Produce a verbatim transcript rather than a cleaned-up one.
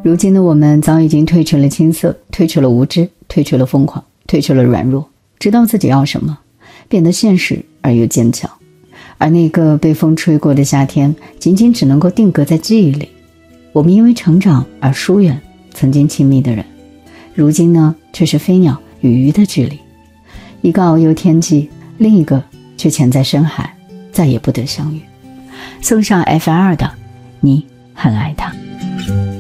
如今的我们早已经褪去了青涩，褪去了无知，褪去了疯狂，褪去了软弱，知道自己要什么，变得现实而又坚强。而那个被风吹过的夏天，仅仅只能够定格在记忆里。我们因为成长而疏远曾经亲密的人，如今呢，却是飞鸟与鱼的距离。一个遨游天际，另一个却潜在深海，再也不得相遇。送上 F L 的你很爱他。